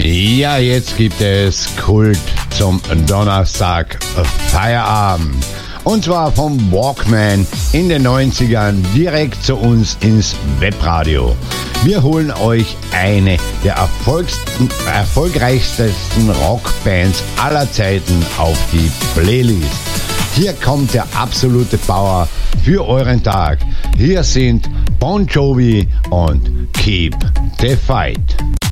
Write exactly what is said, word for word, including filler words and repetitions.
Ja, jetzt gibt es Kult zum Donnerstag Feierabend. Und zwar vom Walkman in den neunzigern direkt zu uns ins Webradio. Wir holen euch eine der erfolgsten, erfolgreichsten Rockbands aller Zeiten auf die Playlist. Hier kommt der absolute Power für euren Tag. Hier sind Bon Jovi und Keep the Fight.